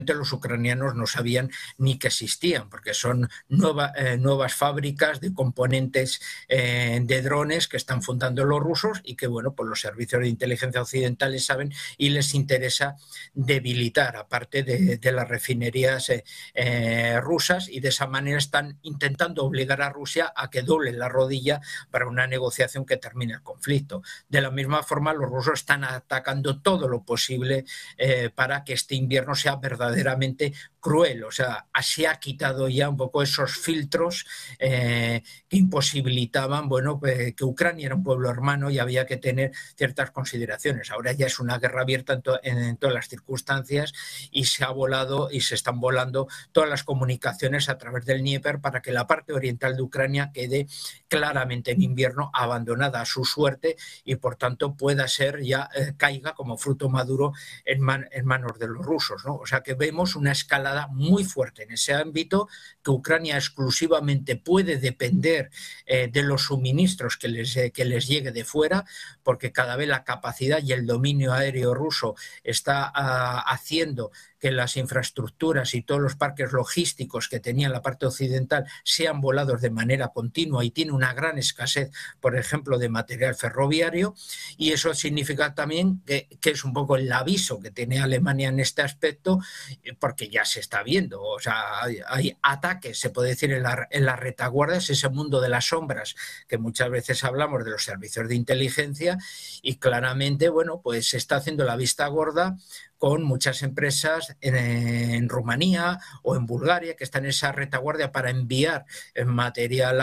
los ucranianos no sabían ni que existían, porque son nuevas fábricas de componentes de drones que están fundando los rusos y que, bueno, pues los servicios de inteligencia occidentales saben y les interesa debilitar, aparte de las refinerías rusas, y de esa manera están intentando obligar a Rusia a que doble la rodilla para una negociación que termine el conflicto. De la misma forma, los rusos están atacando todo lo posible para que este invierno sea verdaderamente cruel. O sea, se ha quitado ya un poco esos filtros que imposibilitaban, bueno, que Ucrania era un pueblo hermano y había que tener ciertas consideraciones. Ahora ya es una guerra abierta en todas las circunstancias, y se ha volado y se están volando todas las comunicaciones a través del Dnieper para que la parte oriental de Ucrania quede claramente en invierno abandonada a su suerte, y por tanto pueda ser ya caiga como fruto maduro en manos de los rusos, ¿no? O sea que vemos una escalada muy fuerte en ese ámbito, que Ucrania exclusivamente puede depender de los suministros que les llegue de fuera, porque cada vez la capacidad y el dominio aéreo ruso está haciendo que las infraestructuras y todos los parques logísticos que tenía la parte occidental sean volados de manera continua, y tiene una gran escasez, por ejemplo, de material ferroviario, y eso significa también que es un poco el aviso que tiene Alemania en este aspecto, porque ya se está viendo. O sea, hay ataques, se puede decir, en la retaguardia, es ese mundo de las sombras que muchas veces hablamos de los servicios de inteligencia, y claramente, bueno, pues se está haciendo la vista gorda con muchas empresas en Rumanía o en Bulgaria que están en esa retaguardia para enviar material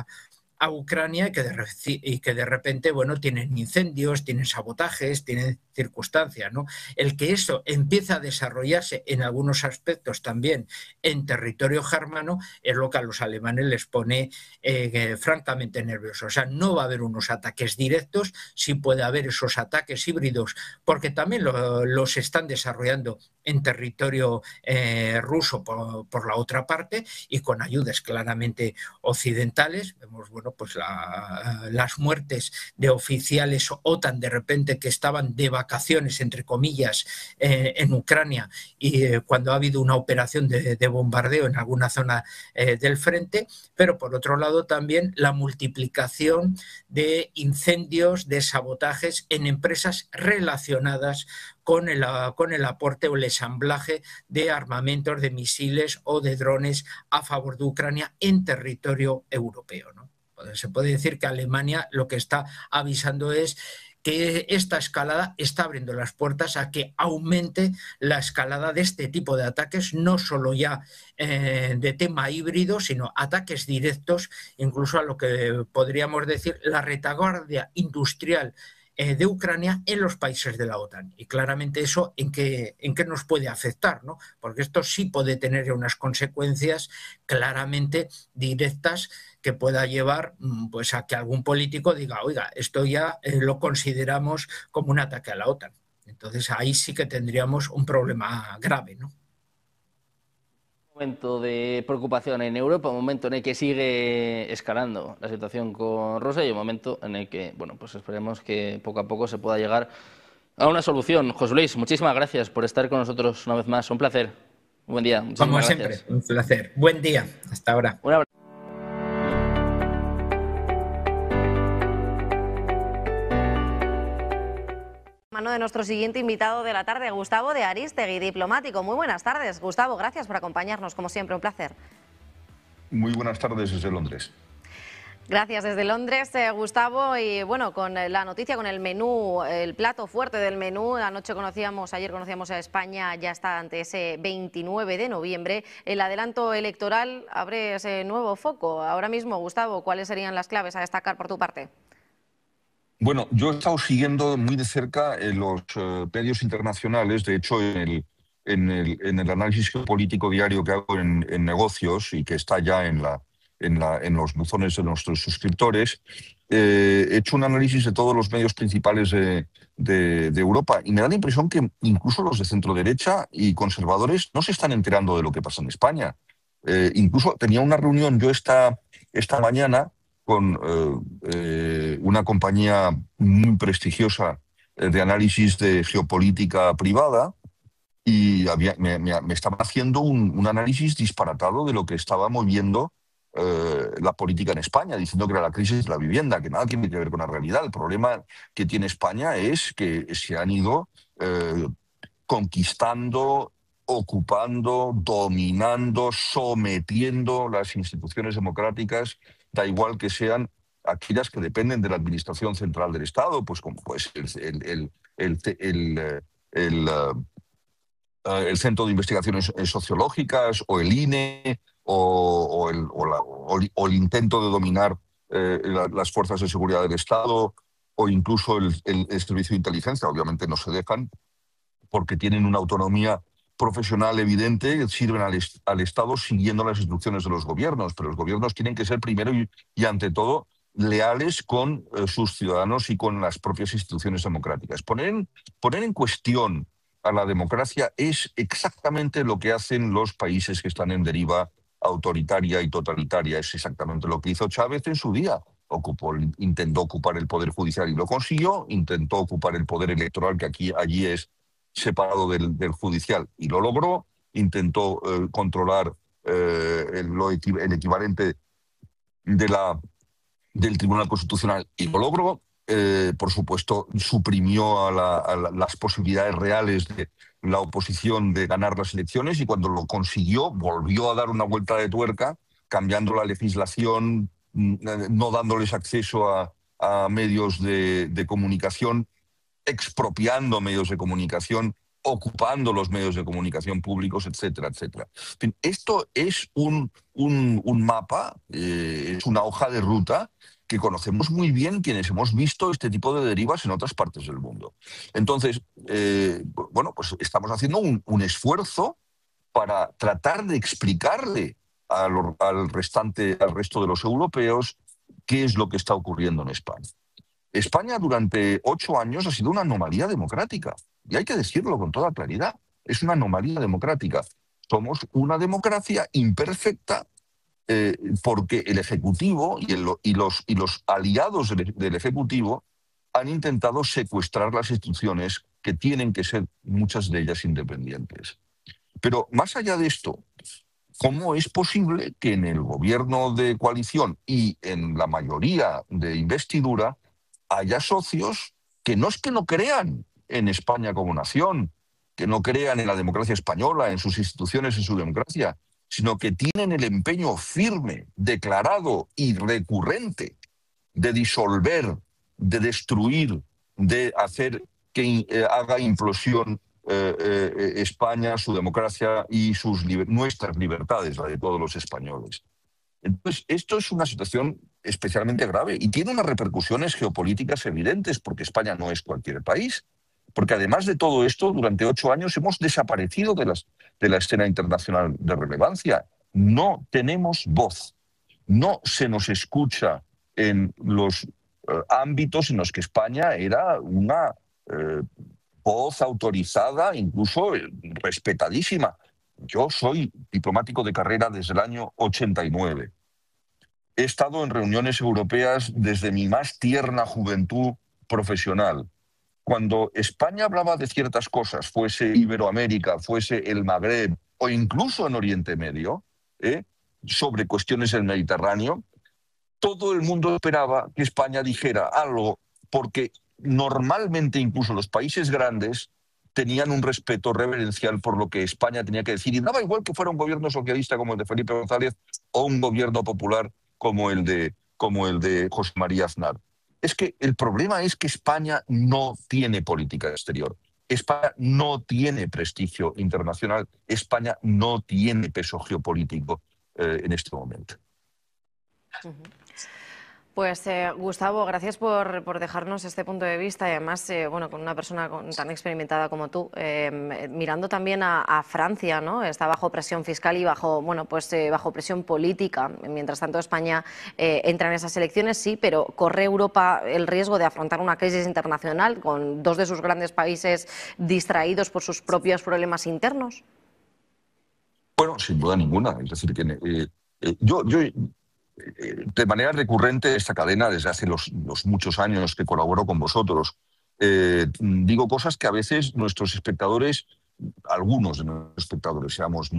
a Ucrania, y que de repente, bueno, tienen incendios, tienen sabotajes, tienen circunstancias, ¿no? El que eso empieza a desarrollarse en algunos aspectos también en territorio germano es lo que a los alemanes les pone francamente nerviosos. O sea, no va a haber unos ataques directos, sí puede haber esos ataques híbridos, porque también los están desarrollando en territorio ruso por la otra parte, y con ayudas claramente occidentales. Vemos, bueno, pues las muertes de oficiales OTAN de repente que estaban de vacaciones, entre comillas, en Ucrania, y cuando ha habido una operación de bombardeo en alguna zona del frente, pero por otro lado también la multiplicación de incendios, de sabotajes en empresas relacionadas con el aporte o el ensamblaje de armamentos, de misiles o de drones a favor de Ucrania en territorio europeo, ¿no? Se puede decir que Alemania lo que está avisando es que esta escalada está abriendo las puertas a que aumente la escalada de este tipo de ataques, no solo ya de tema híbrido, sino ataques directos, incluso a lo que podríamos decir la retaguardia industrial de Ucrania en los países de la OTAN. Y claramente eso en qué nos puede afectar, ¿no? Porque esto sí puede tener unas consecuencias claramente directas que pueda llevar, pues, a que algún político diga, oiga, esto ya lo consideramos como un ataque a la OTAN. Entonces ahí sí que tendríamos un problema grave, ¿no? Momento de preocupación en Europa, un momento en el que sigue escalando la situación con Rusia, y un momento en el que, bueno, pues esperemos que poco a poco se pueda llegar a una solución. José Luis, muchísimas gracias por estar con nosotros una vez más. Un placer. Un buen día. Como siempre, un placer. Buen día. Hasta ahora. Un abrazo. De nuestro siguiente invitado de la tarde, Gustavo de Arístegui, diplomático. Muy buenas tardes, Gustavo. Gracias por acompañarnos, como siempre, un placer. Muy buenas tardes desde Londres. Gracias desde Londres, Gustavo. Y bueno, con la noticia, con el menú, el plato fuerte del menú. Ayer conocíamos a España, ya está ante ese 29 de noviembre. El adelanto electoral abre ese nuevo foco. Ahora mismo, Gustavo, ¿cuáles serían las claves a destacar por tu parte? Bueno, yo he estado siguiendo muy de cerca los medios internacionales. De hecho, en el análisis geopolítico diario que hago en negocios, y que está ya en los buzones de nuestros suscriptores, he hecho un análisis de todos los medios principales de Europa, y me da la impresión que incluso los de centro derecha y conservadores no se están enterando de lo que pasa en España. Incluso tenía una reunión yo esta mañana con una compañía muy prestigiosa de análisis de geopolítica privada, y me estaban haciendo un análisis disparatado de lo que estaba moviendo la política en España, diciendo que era la crisis de la vivienda, que nada tiene que ver con la realidad. El problema que tiene España es que se han ido conquistando, ocupando, dominando, sometiendo las instituciones democráticas, da igual que sean aquellas que dependen de la administración central del Estado, pues como pues el Centro de Investigaciones Sociológicas o el INE o el intento de dominar las fuerzas de seguridad del Estado o incluso el Servicio de Inteligencia. Obviamente no se dejan porque tienen una autonomía profesional evidente, sirven al Estado siguiendo las instrucciones de los gobiernos, pero los gobiernos tienen que ser primero y ante todo leales con sus ciudadanos y con las propias instituciones democráticas. Poner en cuestión a la democracia es exactamente lo que hacen los países que están en deriva autoritaria y totalitaria. Es exactamente lo que hizo Chávez en su día. Intentó ocupar el poder judicial y lo consiguió, intentó ocupar el poder electoral, que allí es separado del judicial, y lo logró, intentó controlar el equivalente del Tribunal Constitucional y lo logró. Por supuesto, suprimió las posibilidades reales de la oposición de ganar las elecciones y cuando lo consiguió volvió a dar una vuelta de tuerca, cambiando la legislación, no dándoles acceso a medios de comunicación, expropiando medios de comunicación, ocupando los medios de comunicación públicos, etcétera, etcétera. En fin, esto es un mapa, es una hoja de ruta que conocemos muy bien quienes hemos visto este tipo de derivas en otras partes del mundo. Entonces, bueno, pues estamos haciendo un esfuerzo para tratar de explicarle al resto de los europeos qué es lo que está ocurriendo en España. España durante 8 años ha sido una anomalía democrática, y hay que decirlo con toda claridad. Es una anomalía democrática. Somos una democracia imperfecta porque el Ejecutivo y los aliados del Ejecutivo han intentado secuestrar las instituciones que tienen que ser, muchas de ellas, independientes. Pero más allá de esto, ¿cómo es posible que en el gobierno de coalición y en la mayoría de investidura haya socios que no es que no crean en España como nación, que no crean en la democracia española, en sus instituciones, en su democracia, sino que tienen el empeño firme, declarado y recurrente de disolver, de destruir, de hacer que haga implosión España, su democracia y nuestras libertades, la de todos los españoles? Entonces, esto es una situación especialmente grave y tiene unas repercusiones geopolíticas evidentes, porque España no es cualquier país, porque además de todo esto, durante 8 años hemos desaparecido de la escena internacional de relevancia. No tenemos voz, no se nos escucha en los ámbitos en los que España era una voz autorizada, incluso respetadísima. Yo soy diplomático de carrera desde el año 89. He estado en reuniones europeas desde mi más tierna juventud profesional. Cuando España hablaba de ciertas cosas, fuese Iberoamérica, fuese el Magreb o incluso en Oriente Medio, sobre cuestiones del Mediterráneo, todo el mundo esperaba que España dijera algo, porque normalmente incluso los países grandes tenían un respeto reverencial por lo que España tenía que decir, y daba igual que fuera un gobierno socialista como el de Felipe González o un gobierno popular como el de José María Aznar. Es que el problema es que España no tiene política exterior. España no tiene prestigio internacional. España no tiene peso geopolítico en este momento. Pues Gustavo, gracias por dejarnos este punto de vista y además, bueno, con una persona tan experimentada como tú, mirando también a Francia, ¿no? Está bajo presión fiscal y bajo presión política. Mientras tanto, España entra en esas elecciones, sí, pero ¿corre Europa el riesgo de afrontar una crisis internacional con 2 de sus grandes países distraídos por sus propios problemas internos? Bueno, sin duda ninguna. Es decir, que yo de manera recurrente esta cadena, desde hace los muchos años que colaboro con vosotros, digo cosas que a veces nuestros espectadores algunos de nuestros espectadores seamos